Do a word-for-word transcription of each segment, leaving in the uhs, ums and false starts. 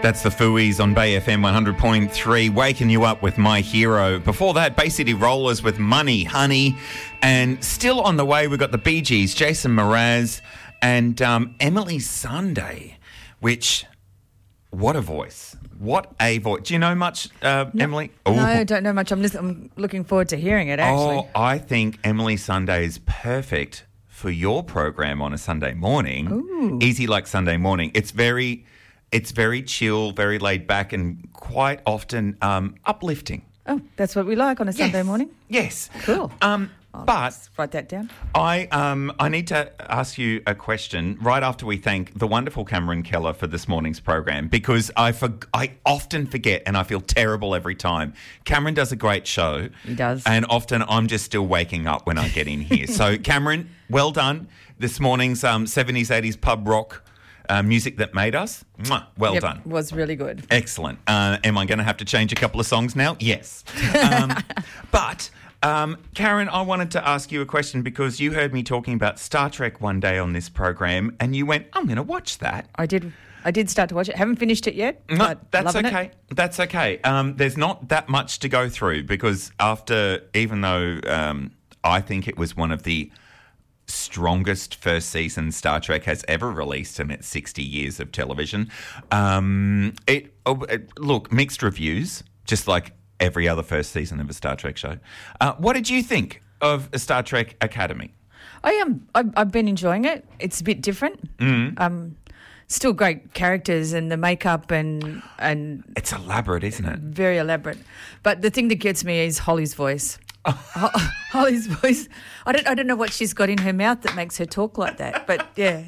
That's the Fooey's on Bay F M one hundred point three, waking you up with My Hero. Before that, Bay City Rollers with Money, Honey. And still on the way, we've got the Bee Gees, Jason Mraz, and um, Emily Sandé, which, what a voice. What a voice. Do you know much, uh, no, Emily? No, I don't know much. I'm, listen, I'm looking forward to hearing it, actually. Oh, I think Emily Sandé is perfect for your program on a Sunday morning. Ooh. Easy like Sunday morning. It's very... It's very chill, very laid back, and quite often um, uplifting. Oh, that's what we like on a Sunday yes. morning? Yes. Cool. Um, I'll but write that down. I um, I need to ask you a question right after we thank the wonderful Cameron Keller for this morning's program, because I for, I often forget and I feel terrible every time. Cameron does a great show. He does. And often I'm just still waking up when I get in here. So, Cameron, well done. This morning's um, seventies, eighties pub rock Uh, music that made us. Mwah, well yep, done. Was really good. Excellent. Uh, am I going to have to change a couple of songs now? Yes. Um, but, um, Karen, I wanted to ask you a question because you heard me talking about Star Trek one day on this program and you went, I'm going to watch that. I did. I did start to watch it. Haven't finished it yet. No, but that's loving okay. It. That's okay. Um, there's not that much to go through because after, even though um, I think it was one of the strongest first season Star Trek has ever released in its sixty years of television. Um, it, oh, it look, mixed reviews, just like every other first season of a Star Trek show. Uh, what did you think of a Star Trek Academy? I am. I've, I've been enjoying it. It's a bit different. Mm-hmm. Um, still great characters and the makeup and and it's elaborate, isn't it? Very elaborate. But the thing that gets me is Holly's voice. Ho- Holly's voice. I don't. I don't know what she's got in her mouth that makes her talk like that. But yeah,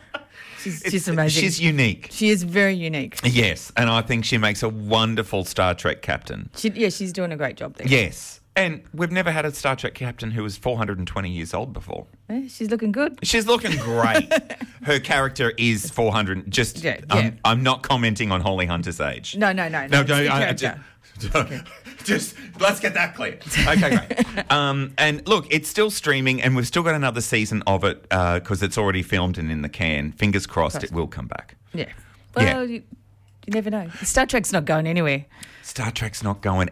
she's It's, she's amazing. She's unique. She is very unique. Yes, and I think she makes a wonderful Star Trek captain. She, yeah, she's doing a great job there. Yes, and we've never had a Star Trek captain who was four hundred twenty years old before. Yeah, she's looking good. She's looking great. Her character is four hundred. Just, Yeah, um, yeah. I'm not commenting on Holly Hunter's age. No, no, no, no, no. it's the I- I character. just, just let's get that clear. Okay, great. Um, and look, it's still streaming, and we've still got another season of it because it's already filmed and in the can. Fingers crossed, Crossed. it will come back. Yeah. Well, Yeah. You, you never know. Star Trek's not going anywhere. Star Trek's not going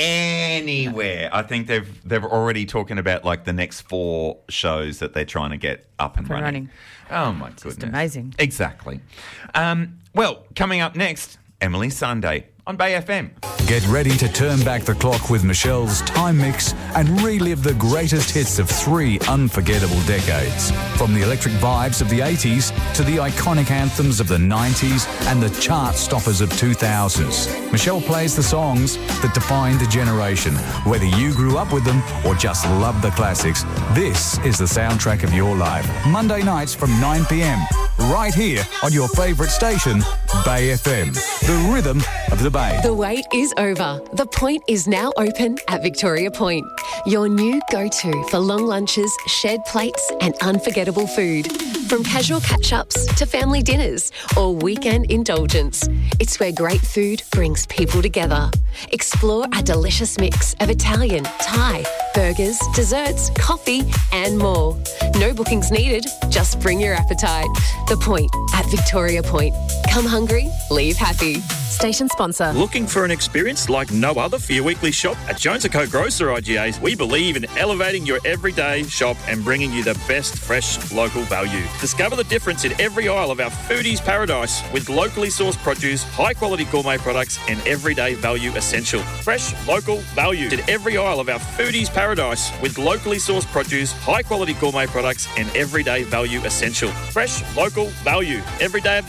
anywhere. I think they've they're already talking about like the next four shows that they're trying to get up and, Up and running. running. Oh my goodness, Just amazing. Exactly. Um, well, coming up next, Emily Sandé on Bay F M. Get ready to turn back the clock with Michelle's Time Mix and relive the greatest hits of three unforgettable decades. From the electric vibes of the eighties to the iconic anthems of the nineties and the chart stoppers of two thousands. Michelle plays the songs that defined a generation. Whether you grew up with them or just love the classics, this is the soundtrack of your life. Monday nights from nine p.m. right here on your favourite station, Bay F M, the rhythm of the Bay. The wait is over. The Point is now open at Victoria Point. Your new go-to for long lunches, shared plates and unforgettable food. From casual catch-ups to family dinners or weekend indulgence, it's where great food brings people together. Explore a delicious mix of Italian, Thai, burgers, desserts, coffee and more. No bookings needed, just bring your appetite. The Point at Victoria Point. Come hungry, leave happy. Station sponsor. Looking for an experience like no other for your weekly shop? At Jones and Co Grocer I G As, we believe in elevating your everyday shop and bringing you the best fresh local value. Discover the difference in every aisle of our foodies paradise with locally sourced produce, high quality gourmet products and everyday value essential. Fresh local value in every aisle of our foodies paradise with locally sourced produce, high quality gourmet products and everyday value essential. Fresh local value every day of